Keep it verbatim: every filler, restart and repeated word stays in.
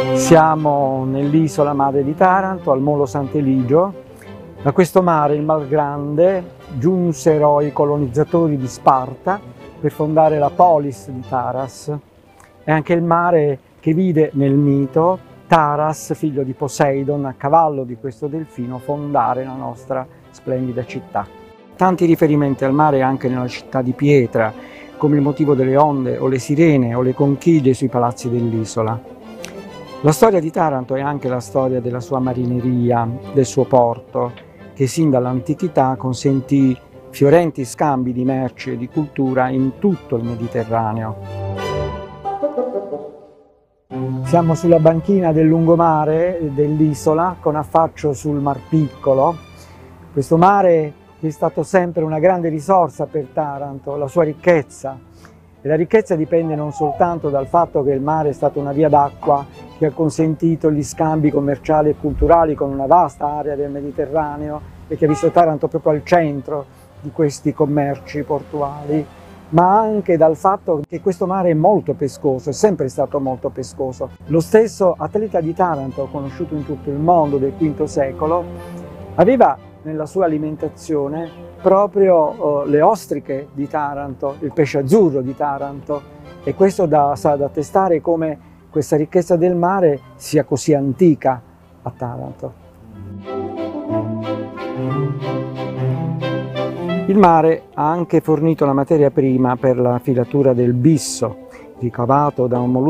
Siamo nell'isola madre di Taranto, al Molo Sant'Eligio. Da questo mare, il Mar Grande, giunsero i colonizzatori di Sparta per fondare la polis di Taras. È anche il mare che vide nel mito Taras, figlio di Poseidon, a cavallo di questo delfino, fondare la nostra splendida città. Tanti riferimenti al mare anche nella città di pietra, come il motivo delle onde o le sirene o le conchiglie sui palazzi dell'isola. La storia di Taranto è anche la storia della sua marineria, del suo porto, che sin dall'antichità consentì fiorenti scambi di merci e di cultura in tutto il Mediterraneo. Siamo sulla banchina del lungomare dell'isola, con affaccio sul Mar Piccolo. Questo mare è stato sempre una grande risorsa per Taranto, la sua ricchezza. E la ricchezza dipende non soltanto dal fatto che il mare è stata una via d'acqua che ha consentito gli scambi commerciali e culturali con una vasta area del Mediterraneo e che ha visto Taranto proprio al centro di questi commerci portuali, ma anche dal fatto che questo mare è molto pescoso, è sempre stato molto pescoso. Lo stesso atleta di Taranto, conosciuto in tutto il mondo del quinto secolo, aveva nella sua alimentazione proprio uh, le ostriche di Taranto, il pesce azzurro di Taranto, e questo dà, sa da attestare come questa ricchezza del mare sia così antica a Taranto. Il mare ha anche fornito la materia prima per la filatura del bisso, ricavato da un mollusco